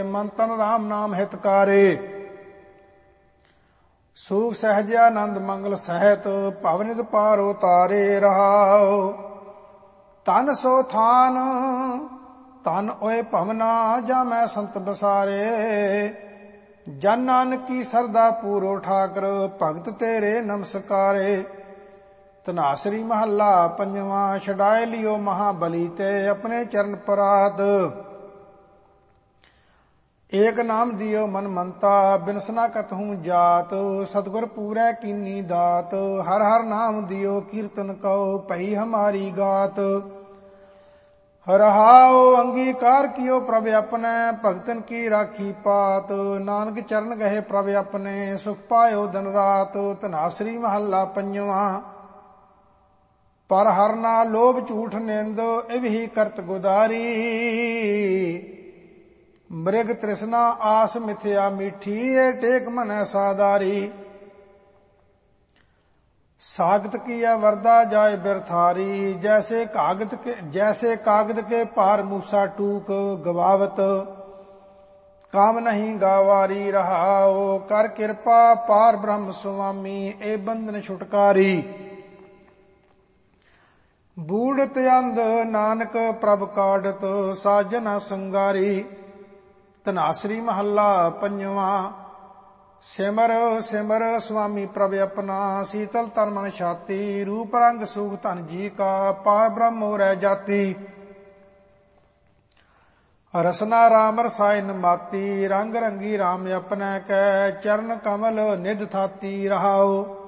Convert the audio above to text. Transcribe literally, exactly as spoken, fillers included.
ਮਨ ਤਨ ਰਾਮ ਨਾਮ ਹਿਤਕਾਰੇ। ਸੂਖ ਸਹਿਜ ਆਨੰਦ ਮੰਗਲ ਸਹਿਤ ਭਵਨਿਤ ਪਾਰ ਉਤਾਰੇ ਰਹਾਉ। ਤਨ ਸੋ ਥਾਨ ਤਨ ਓਏ ਭਵਨਾ ਜਾਂ ਮੈਂ ਸੰਤ ਬਸਾਰੇ। ਜਨ ਨਾਨਕੀ ਸਰਦਾ ਪੂਰੋ ਠਾਕਰ ਭਗਤ ਤੇਰੇ ਨਮਸਕਾਰੇ। ਧਨਾਸਰੀ ਮਹੱਲਾ ਪੰਜਵਾਂ। ਛਡਾਏ ਲਿਓ ਮਹਾਬਲੀ ਤੇ ਆਪਣੇ ਚਰਨ ਪਰਾਤ। ਏਕ ਨਾਮ ਦਿਓ ਮਨ ਮੰਤਾ ਬਿਨਸਨਾ ਕਤਹੂ ਜਾਤ। ਸਤਿਗੁਰ ਪੂਰੈ ਕੀਨੀ ਦਾਤ ਹਰ ਹਰ ਨਾਮ ਦਿਓ ਕੀਰਤਨ ਕਉ ਭਈ ਹਮਾਰੀ ਗਾਤ। ਰਹਾਉ ਅੰਗੀਕਾਰ ਕੀਓ ਪ੍ਰਭ ਆਪਣੈ ਭਗਤਨ ਕੀ ਰਾਖੀ ਪਾਤ। ਨਾਨਕ ਚਰਨ ਗਏ ਪ੍ਰਭ ਆਪਣੇ ਸੁਖ ਪਾਇਓ ਦਿਨ ਰਾਤ। ਧਨਾਸਰੀ ਮਹੱਲਾ ਪੰਜਵਾਂ। ਪਰ ਹਰ ਨਾ ਲੋਭ ਝੂਠ ਨਿੰਦ ਇਵਹੀ ਕਰਤ ਗੁਦਾਰੀ। ਮ੍ਰਿਗ ਤ੍ਰਿਸ਼ਨਾ ਆਸ ਮਿਥਿਆ ਮੀਠੀ ਏ ਟੇਕ ਮਨੈ ਸਾਦਾਰੀ। ਸਾਗਤ ਕੀਆ ਵਰਦਾ ਜਾਏ ਬਿਰਥਾਰੀ। ਜੈਸੇ ਕਾਗਦ ਕੇ ਜੈਸੇ ਕਾਗਦ ਕੇ ਭਾਰ ਮੂਸਾ ਟੂਕ ਗਵਾਵਤ। ਕਾਮ ਨਹੀਂ ਗਾਵਾਰੀ ਰਹਾਓ ਕਰ ਕਿਰਪਾ ਪਾਰ ਬ੍ਰਹਮ ਸੁਆਮੀ ਇਹ ਬੰਧਨ ਛੁਟਕਾਰੀ। ਬੂੜਤ ਅੰਧ ਨਾਨਕ ਪ੍ਰਭ ਕਾਢਤ ਸਾਜਨ ਸੰਗਾਰੀ। ਧਨਾਸਰੀ ਮਹੱਲਾ ਪੰਜਵਾਂ। ਸਿਮਰ ਸਿਮਰ ਸੁਆਮੀ ਪ੍ਰਭ ਆਪਣਾ ਸੀਤਲ ਤਨ ਮਨ ਛਾਤੀ। ਰੂਪ ਰੰਗ ਸੂਖ ਧਨ ਜੀ ਕਾ ਪਾਰ ਬ੍ਰਹਮ ਰਹਿ ਜਾਤੀ। ਰਸਨਾ ਰਾਮ ਰਸਾਇਨ ਮਾਤੀ ਰੰਗ ਰੰਗੀ ਰਾਮ ਆਪਣੈ ਕੈ ਚਰਨ ਕਮਲ ਨਿਧ ਥਾਤੀ ਰਹਾਉ।